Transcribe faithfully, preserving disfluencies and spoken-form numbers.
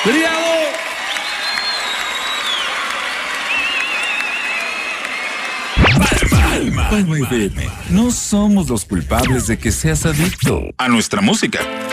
¡Criado! Palma F M. No somos los culpables de que seas adicto a nuestra música.